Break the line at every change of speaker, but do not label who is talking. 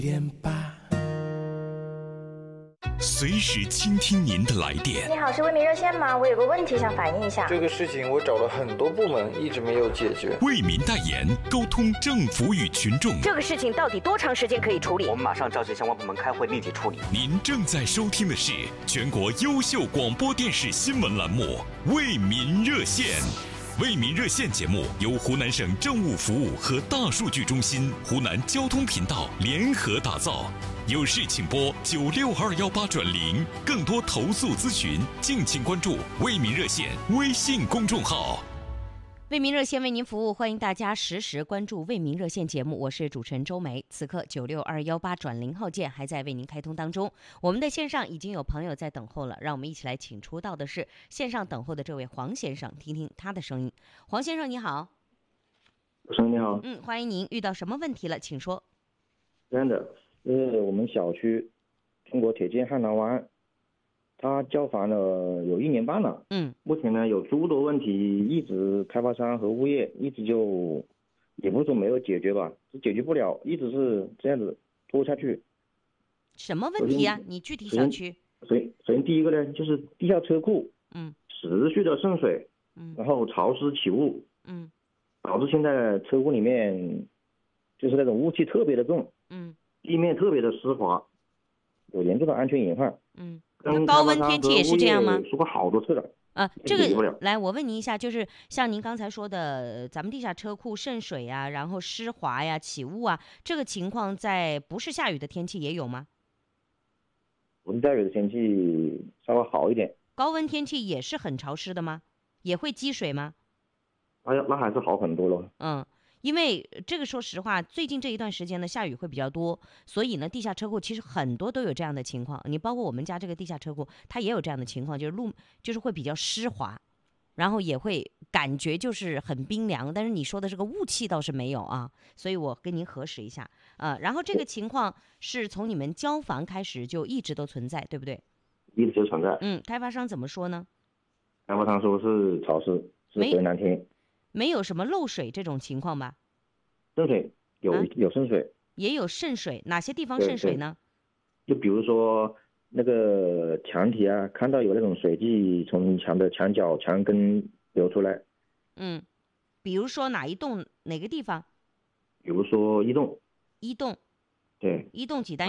随时倾听您的来电。
你好，是为民热线吗？我有个问题想反映一下。
这个事情我找了很多部门，一直没有解决。
为民代言，沟通政府与群众。
这个事情到底多长时间可以处理？
我们马上召集相关部门开会，立即处理。
您正在收听的是全国优秀广播电视新闻栏目《为民热线》。为民热线节目由湖南省政务服务和大数据中心、湖南交通频道联合打造。有事请拨96218转0，更多投诉咨询，敬请关注为民热线微信公众号。
为民热线为您服务，欢迎大家实时关注为民热线节目，我是主持人周梅。此刻96218转0号键还在为您开通当中，我们的线上已经有朋友在等候了，让我们一起来请出到的是线上等候的这位黄先生，听听他的声音。黄先生你好。
主持人你好。
欢迎您，遇到什么问题了请说。
这样的，我们小区中国铁建汉南湾，他交房了有1年半了。目前呢有诸多问题，一直开发商和物业一直就也不是说没有解决吧，是解决不了，一直是这样子拖下去。
什么问题啊？你具体小区？
首先第一个呢就是地下车库，持续的渗水，然后潮湿起雾，导致现在车库里面就是那种雾气特别的重，地面特别的湿滑，有严重的安全隐患。
那高温天气也是这样吗？
说过好多次了。
这个来，我问您一下，就是像您刚才说的，咱们地下车库渗水啊，然后湿滑呀、起雾啊，这个情况在不是下雨的天气也有吗？
不是下雨的天气稍微好一点。
高温天气也是很潮湿的吗？也会积水吗？
那还是好很多了。
因为这个说实话，最近这一段时间呢，下雨会比较多，所以呢，地下车库其实很多都有这样的情况。你包括我们家这个地下车库，它也有这样的情况，就是路就是会比较湿滑，然后也会感觉就是很冰凉。但是你说的这个雾气倒是没有啊，所以我跟您核实一下然后这个情况是从你们交房开始就一直都存在，对不对？
一直就存在。
开发商怎么说呢？
开发商说是潮湿，是回南天。
没有什么漏水这种情况吧？
渗水有渗水，也
有渗水，哪些地方渗水呢？
就比如说那个墙体啊，看到有那种水迹从墙的墙角、墙根流出来。
比如说哪一栋哪个地方？
比如说一栋。
一栋。
对。
一栋几单